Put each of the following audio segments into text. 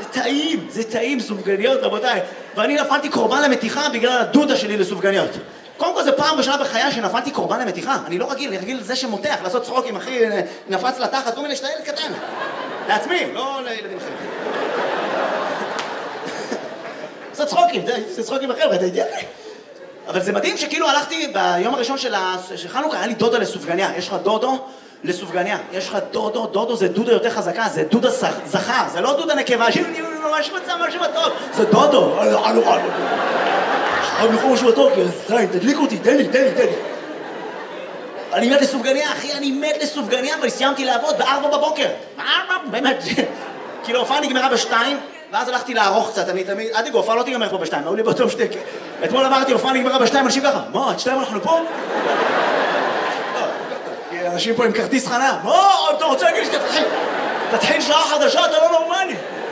זה טעים סופגניות, רבותיי. ואני נפלתי קורבן למתיחה בגלל הדודה שלי לסופגניות. קודם כל, זה פעם ראשונה בחיי שנפלתי קורבן למתיחה. אני לא רגיל, אני רגיל לזה שמותח, לעשות צחוקים, אחי, נפץ לתחת, כל מיני שאתה ילד קטן. לעצמי, לא לילדים אחרים. לעשות צחוקים, זה צחוקים אחר, אתה יודע? אבל זה מדהים שכאילו הלכתי ביום הראשון של חנוכה, היה לי דודה לסופגניה. יש לך דודו לסופגניה. יש לך דודו זה דודה יותר חזקה, זה דודה זכר, זה לא דודה נקבה, ממש מצא משהו טוב. זה דודו. אנחנו משהו טוב, תדליק אותי, תן לי. אני מת לסופגניה, אחי, אני מת לסופגניה, אבל סיימתי לעבוד ב-4 בבוקר. באמת. כאילו, הופעה נגמרה ב-2, ואז הלכתי לערוך קצת, אני תמיד, עד הופעה לא תיגמר פה ב-2, היו לי באותו שתק. אתמול אמרתי, הופעה נגמרה ב-2, אנשים ככה, מה, עד 2 אנחנו פה? כי אנשים פה עם כרטיס חנה, מה, אתה רוצה להגיד לי שתתחיל שעה חדשה, אתה לא נורמלי.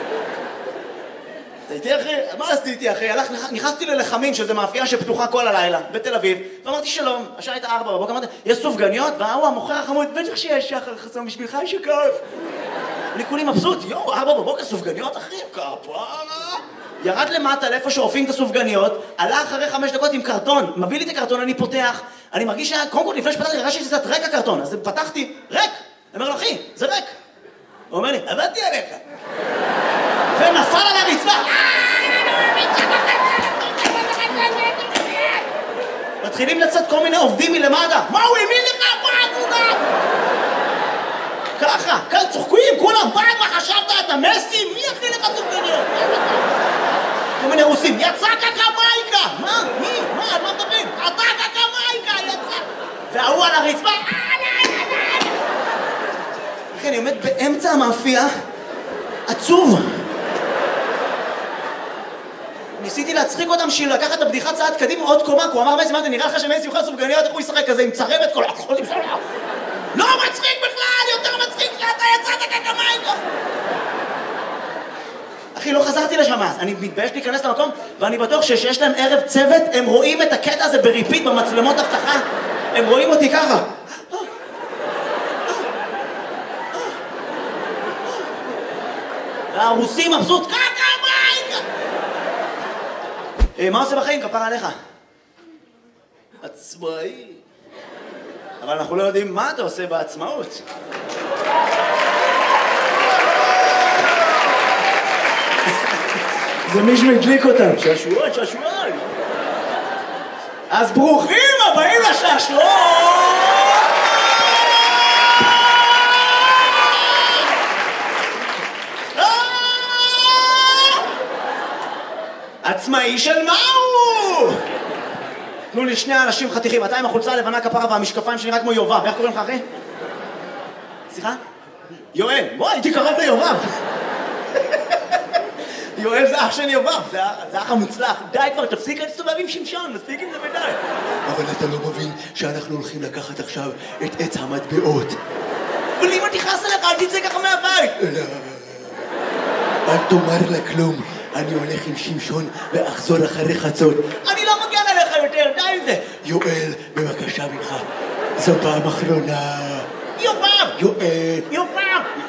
אתה איתי אחי? מה עשיתי איתי אחי? נכנסתי ללחמים, שזה מאפייה שפתוחה כל הלילה, בתל אביב, ואמרתי שלום, השעה הייתה 4 בבוקר, אמרתי, יש סופגניות? והוא המוכר החמוד, בטח שיש שחר חסום בשבילך, יש שכף. אני כולי מבסוט, 4 בבוקר סופגניות אחי, כפרה. ירד למטה לאיפה שאופים את הסופגניות, עלה אחרי 5 דקות עם קרטון, מביא לי את הקרטון, אני פותח, אני מרגיש קודם כל לפני שפתחתי, הרגשתי שזה קצת ריק הקרטון, אז פתחתי, ריק. אני אומר לו, אחי, זה ריק. הוא אומר לי, עבדתי עליך. ונפל על הרצפה. מתחילים לצאת כל מיני עובדים מלמטה. מה הוא האמין לך? ככה, צוחקים, כולם, מה חשבת? אתה מסי? מי הכי לך סופגניות? כל מיני רוסים, יצא קקמייקה! מה? מי? מה? על מה מדברים? אתה קקמייקה! יצא! והוא על הרצפה. אחי, אני עומד באמצע המאפייה, עצוב. ניסיתי להצחיק אותם בשביל לקחת את הבדיחה צעד קדימה עוד קומה, כי הוא אמר מסי, מה זה נראה לך שמסי יוכל סופגניות, איך הוא ישחק כזה עם צרבת כל החולים שלו? לא מצחיק בכלל, יותר מצחיק שאתה יצאת קקמייקה! אחי, לא חזרתי לשם אז, אני מתבייש להיכנס למקום, ואני בטוח שיש להם ערב צוות, הם רואים את הקטע הזה בריפיט במצלמות אבטחה, הם רואים אותי ככה. והרוסים מבסוט, קקמייקה! מה עושה בחיים? כפרה עליך. עצמאי. אבל אנחנו לא יודעים מה אתה עושה בעצמאות. זה מישהו הדליק אותם. שעשועון. אז ברוכים הבאים לשעשועון! עצמאי של מה הוא? תנו לי 2 אנשים חתיכים, אתה עם החולצה הלבנה כפרה והמשקפיים שנראה כמו יובב, איך קוראים לך אחי? סליחה? יואל, בוא, הייתי קרוב ליובב. יואל זה אח של יובב, זה אח המוצלח. די כבר, תפסיק להסתובב עם שמשון, מספיק עם זה ודי. אבל אתה לא מבין שאנחנו הולכים לקחת עכשיו את עץ המטבעות. אבל אם אני תכעס עליך, אל תצא ככה מהבית. לא, אל תאמר לה כלום. אני הולך עם שמשון ואחזור אחרי חצות. אני לא מגן עליך יותר, די עם זה. יואל, בבקשה ממך, זו פעם אחרונה. יובב!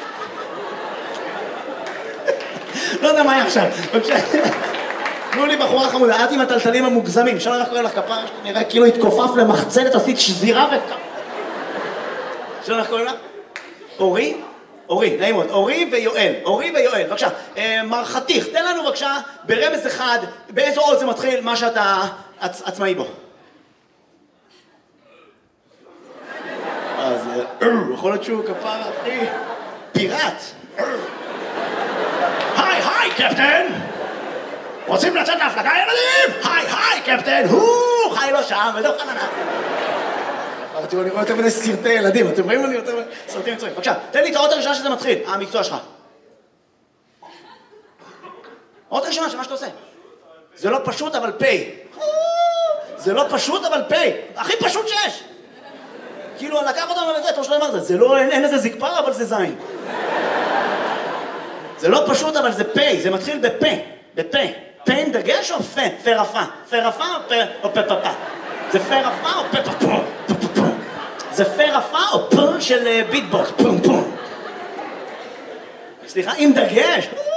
לא יודע מה היה עכשיו. תנו לי בחורה חמודה, את עם הטלטלים המוגזמים. אפשר לך קורא לך כפרה, נראה כאילו התכופף למחצלת, עשית שזירה אפשר לך קורא לך? אורי, נעים מאוד, אורי ויואל, בבקשה. מר חתיך, תן לנו בבקשה ברמז אחד, באיזו עוד זה מתחיל מה שאתה עצמאי בו. אז יכול להיות שהוא כפרה, אחי, פיראט. היי, קפטן! רוצים לצאת להפלגה, ילדים? היי, קפטן! חי לו שם, ודו חננה. אני רואה יותר מדי סרטי ילדים, אתם רואים לי יותר מדי סרטים מצויים. בבקשה, תן לי את האות הראשונה שזה מתחיל, המקצוע שלך. האות הראשונה של מה שאתה עושה. זה לא פשוט, אבל פי. זה לא פשוט, אבל פי. הכי פשוט שיש. כאילו, לקח אותם על זה, טוב שלא אמרת, זה לא, אין איזה זקפר, אבל זה זין. זה לא פשוט, אבל זה פי, זה מתחיל בפה. פה עם דגש או פה? פה רפה. פה רפה או פה פפה? זה פה רפה או פה פפה? זה פה רפה או פה של ביטבוקס? פום פום. סליחה, עם דגש?